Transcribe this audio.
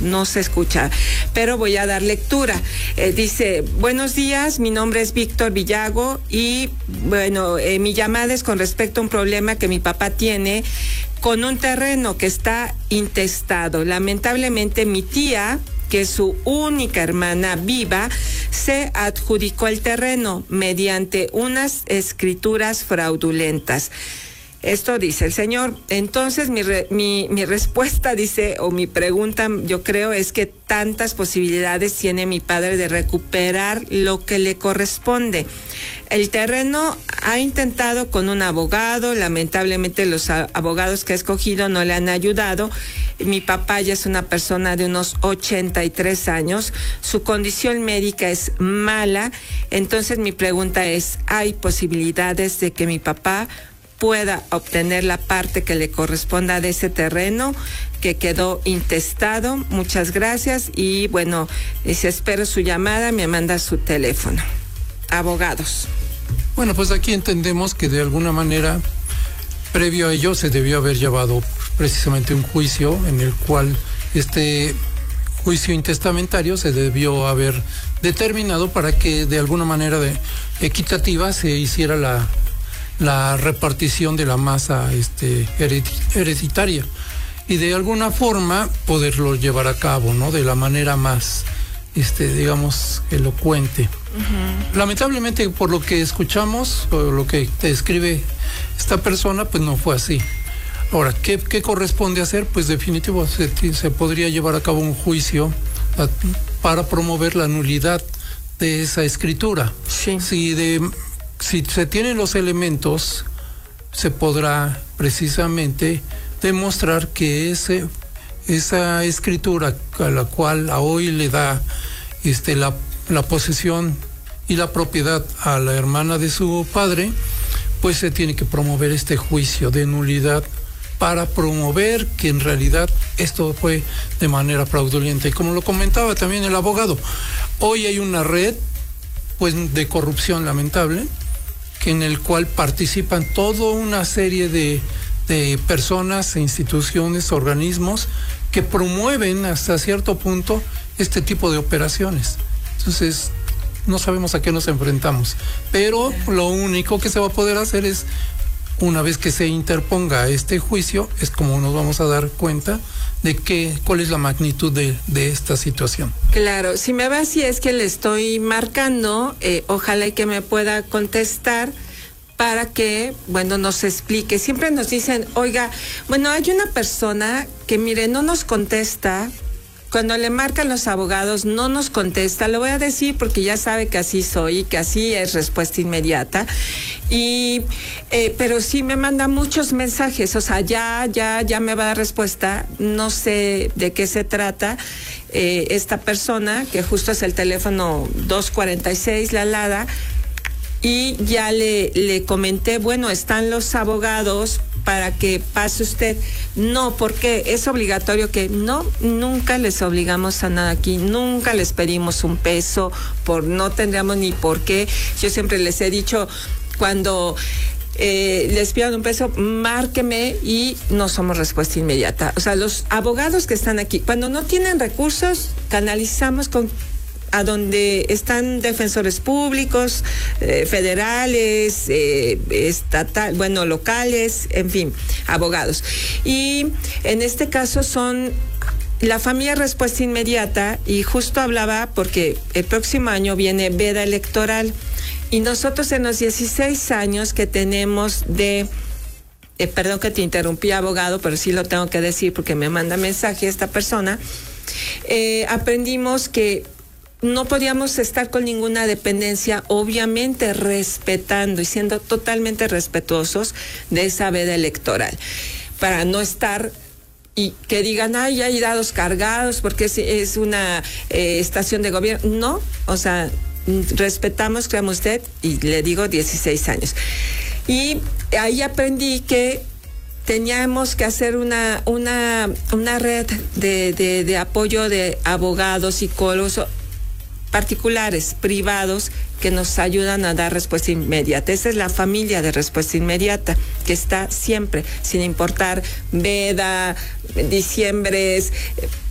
no se escucha, pero voy a dar lectura. Dice, buenos días, mi nombre es Víctor Villago y bueno, mi llamada es con respecto a un problema que mi papá tiene con un terreno que está intestado. Lamentablemente mi tía, que es su única hermana viva, se adjudicó el terreno mediante unas escrituras fraudulentas. Esto dice el señor. Entonces mi respuesta dice, o mi pregunta, yo creo, es que tantas posibilidades tiene mi padre de recuperar lo que le corresponde. El terreno ha intentado con un abogado, lamentablemente los abogados que ha escogido no le han ayudado. Mi papá ya es una persona de unos 83 años, su condición médica es mala, entonces mi pregunta es, ¿hay posibilidades de que mi papá pueda obtener la parte que le corresponda de ese terreno que quedó intestado? Muchas gracias y bueno, si espero su llamada, me manda su teléfono. Abogados. Bueno, pues aquí entendemos que de alguna manera, previo a ello, se debió haber llevado precisamente un juicio en el cual este juicio intestamentario se debió haber determinado para que de alguna manera equitativa se hiciera la repartición de la masa hereditaria y de alguna forma poderlo llevar a cabo, ¿no? De la manera más, digamos, elocuente. Uh-huh. Lamentablemente, por lo que escuchamos, o lo que te describe esta persona, pues no fue así. Ahora, ¿qué corresponde hacer? Pues definitivo, se podría llevar a cabo un juicio para promover la nulidad de esa escritura. Sí. Si se tienen los elementos, se podrá precisamente demostrar que esa escritura a la cual a hoy le da la posesión y la propiedad a la hermana de su padre, pues se tiene que promover este juicio de nulidad para promover que en realidad esto fue de manera fraudulenta. Y como lo comentaba también el abogado, hoy hay una red pues de corrupción lamentable, en el cual participan toda una serie de personas, instituciones, organismos que promueven hasta cierto punto este tipo de operaciones. Entonces, no sabemos a qué nos enfrentamos, pero lo único que se va a poder hacer es, una vez que se interponga este juicio, es como nos vamos a dar cuenta de cuál es la magnitud de esta situación. Claro, si me va así es que le estoy marcando, ojalá y que me pueda contestar para que, bueno, nos explique. Siempre nos dicen, oiga, bueno, hay una persona que, mire, no nos contesta. Cuando le marcan los abogados, no nos contesta. Lo voy a decir porque ya sabe que así soy y que así es respuesta inmediata. Pero sí me manda muchos mensajes. O sea, ya me va a dar respuesta. No sé de qué se trata. Esta persona, que justo es el teléfono 246, la Lada, y ya le comenté, bueno, están los abogados para que pase usted. No, porque es obligatorio que no, nunca les obligamos a nada aquí, nunca les pedimos un peso, no tendríamos ni por qué. Yo siempre les he dicho, cuando les pidan un peso, márqueme y no somos respuesta inmediata. O sea, los abogados que están aquí, cuando no tienen recursos, canalizamos a donde están defensores públicos, federales, locales, en fin, abogados. Y en este caso son la familia Respuesta Inmediata, y justo hablaba porque el próximo año viene veda electoral, y nosotros en los 16 años que tenemos perdón que te interrumpí, abogado, pero sí lo tengo que decir porque me manda mensaje esta persona, aprendimos que no podíamos estar con ninguna dependencia, obviamente respetando y siendo totalmente respetuosos de esa veda electoral, para no estar y que digan, ay, hay dados cargados porque es una estación de gobierno. No, o sea, respetamos, créame usted, y le digo 16 años. Y ahí aprendí que teníamos que hacer una red de apoyo de abogados, psicólogos, particulares, privados, que nos ayudan a dar respuesta inmediata. Esa es la familia de Respuesta Inmediata, que está siempre, sin importar veda, diciembres,